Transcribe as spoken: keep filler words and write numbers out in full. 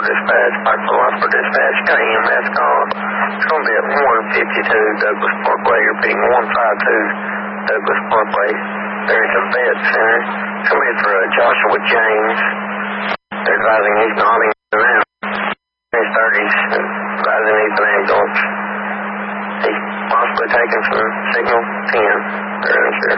Dispatch, Pikeville Hospital Dispatch, got an E M S call. It's going to be at one fifty-two Douglas Parkway, repeating one fifty-two Douglas Parkway. There's a vet center. It's going to be for uh, Joshua James. They're advising he's nodding now. In his thirties, advising he's an ambulance. He's possibly taking some signal ten. They're unsure.